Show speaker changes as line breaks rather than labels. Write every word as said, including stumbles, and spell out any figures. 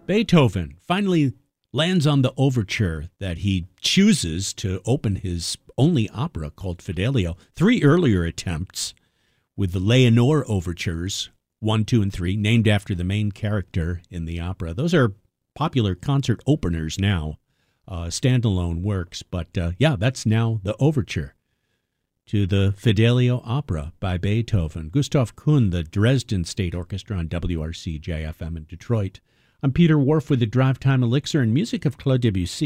Beethoven finally lands on the overture that he chooses to open his only opera called Fidelio. Three earlier attempts with the Leonore overtures, one, two, and three, named after the main character in the opera. Those are popular concert openers now, uh, standalone works. But uh, yeah, that's now the overture to the Fidelio opera by Beethoven. Gustav Kuhn, the Dresden State Orchestra on W R C J F M in Detroit. I'm Peter Wharf with the Drive Time Elixir and music of Claude Debussy.